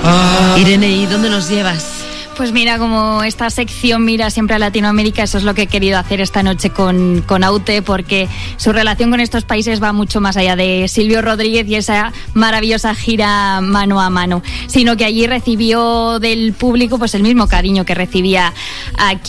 Irene, ¿y dónde nos llevas? Pues mira, como esta sección mira siempre a Latinoamérica, eso es lo que he querido hacer esta noche con Aute, porque su relación con estos países va mucho más allá de Silvio Rodríguez y esa maravillosa gira mano a mano, sino que allí recibió del público pues el mismo cariño que recibía aquí.